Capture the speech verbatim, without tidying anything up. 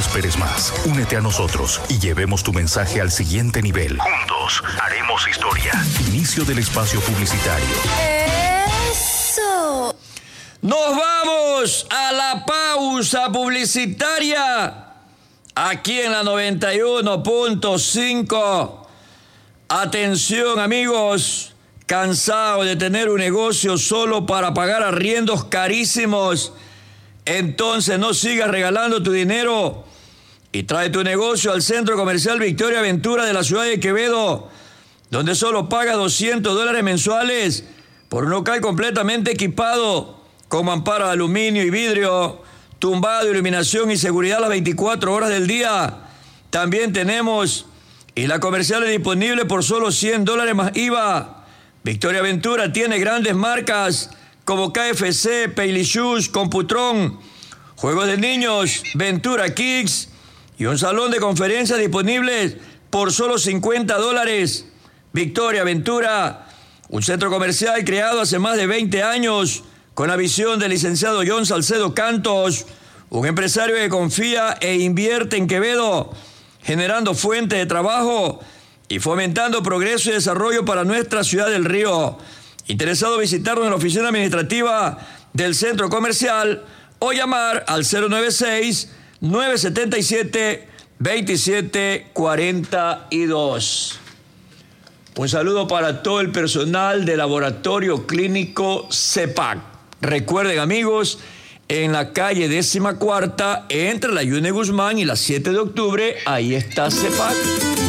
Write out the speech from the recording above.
esperes más. Únete a nosotros y llevemos tu mensaje al siguiente nivel. Juntos haremos historia. Inicio del espacio publicitario. ¡Eso! Nos vamos a la pausa publicitaria aquí en la noventa y uno punto cinco. Atención, amigos, cansado de tener un negocio solo para pagar arriendos carísimos. Entonces no sigas regalando tu dinero y trae tu negocio al Centro Comercial Victoria Ventura de la ciudad de Quevedo, donde solo pagas doscientos dólares mensuales por un local completamente equipado con mampara de aluminio y vidrio, tumbado, iluminación y seguridad las veinticuatro horas del día. También tenemos y la comercial es disponible por solo cien dólares más I V A. Victoria Ventura tiene grandes marcas como K F C, Payly Shoes, Computron, juegos de niños, Ventura Kids y un salón de conferencias disponibles por solo cincuenta dólares. Victoria Ventura, un centro comercial creado hace más de veinte años con la visión del licenciado John Salcedo Cantos, un empresario que confía e invierte en Quevedo, generando fuentes de trabajo y fomentando progreso y desarrollo para nuestra ciudad del Río. Interesado, visitarnos en la oficina administrativa del centro comercial o llamar al cero nueve seis, nueve siete siete, dos siete cuatro dos. Un saludo para todo el personal del Laboratorio Clínico CEPAC. Recuerden, amigos, en la calle décima cuarta, entre la Yune Guzmán y la siete de octubre, ahí está CEPAC.